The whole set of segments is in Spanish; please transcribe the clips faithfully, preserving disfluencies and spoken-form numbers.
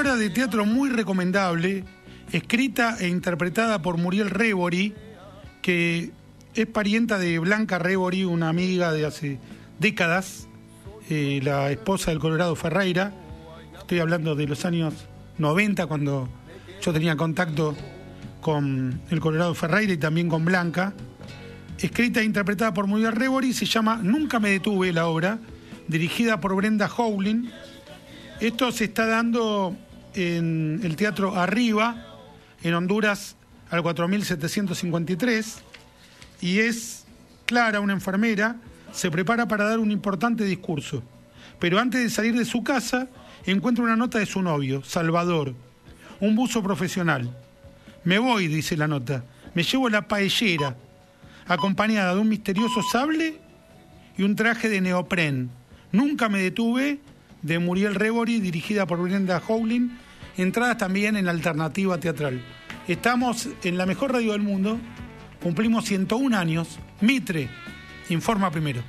obra de teatro muy recomendable, escrita e interpretada por Muriel Révori, que es parienta de Blanca Révori, una amiga de hace décadas, eh, la esposa del Colorado Ferreira. Estoy hablando de los años noventa, cuando yo tenía contacto con el Colorado Ferreira y también con Blanca. Escrita e interpretada por Muriel Révori, se llama Nunca me detuve, la obra, dirigida por Brenda Howling. Esto se está dando en el Teatro Arriba, en Honduras, al cuatro mil setecientos cincuenta y tres, y es Clara, una enfermera, se prepara para dar un importante discurso, pero antes de salir de su casa encuentra una nota de su novio, Salvador, un buzo profesional. Me voy, dice la nota, me llevo la paellera, acompañada de un misterioso sable y un traje de neopren. Nunca me detuve, de Muriel Révori, dirigida por Brenda Howling, entradas también en Alternativa Teatral. Estamos en la mejor radio del mundo, cumplimos ciento un años. Mitre informa primero.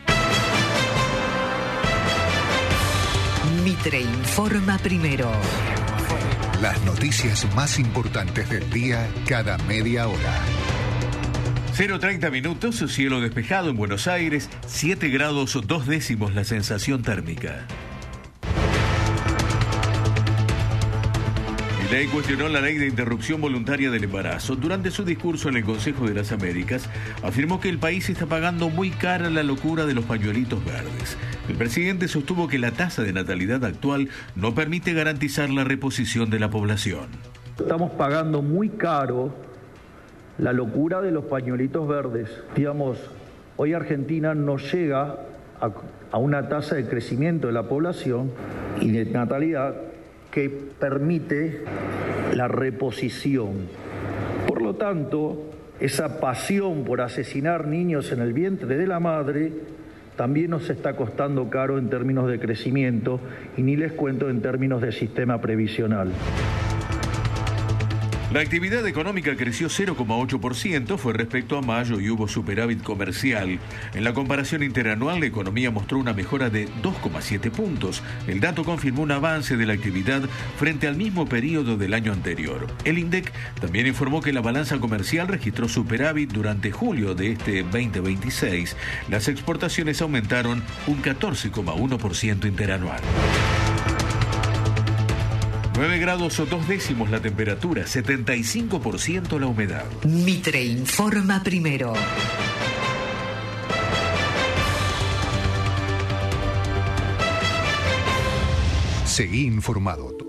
Mitre informa primero. Las noticias más importantes del día cada media hora. cero treinta minutos, cielo despejado en Buenos Aires, siete grados dos décimos la sensación térmica. Milei cuestionó la ley de interrupción voluntaria del embarazo. Durante su discurso en el Consejo de las Américas, afirmó que el país está pagando muy cara la locura de los pañuelitos verdes. El presidente sostuvo que la tasa de natalidad actual no permite garantizar la reposición de la población. Estamos pagando muy caro la locura de los pañuelitos verdes. Digamos, hoy Argentina no llega a, a una tasa de crecimiento de la población y de natalidad que permite la reposición. Por lo tanto, esa pasión por asesinar niños en el vientre de la madre también nos está costando caro en términos de crecimiento y ni les cuento en términos de sistema previsional. La actividad económica creció cero coma ocho por ciento, fue respecto a mayo y hubo superávit comercial. En la comparación interanual, la economía mostró una mejora de dos coma siete puntos. El dato confirmó un avance de la actividad frente al mismo periodo del año anterior. El INDEC también informó que la balanza comercial registró superávit durante julio de este veinte veintiséis. Las exportaciones aumentaron un catorce coma uno por ciento interanual. nueve grados o dos décimos la temperatura, setenta y cinco por ciento la humedad. Mitre informa primero. Seguí informado.